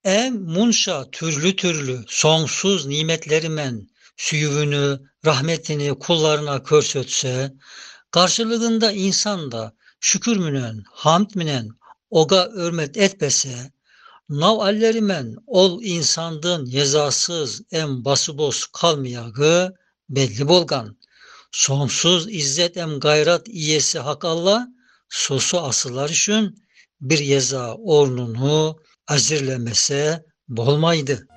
En munşa türlü türlü sonsuz nimetlerimen süyüvünü, rahmetini kullarına körsötse, karşılığında insan da şükür münen, hamd minen, oga örmet etbese, navallerimen ol insandın yezasız em basıboz kalmayağı belli bolgan. Sonsuz izzet em gayrat iyesi hak Allah, sosu asılar üçün bir yeza ornunu azirlemese bolmaydı.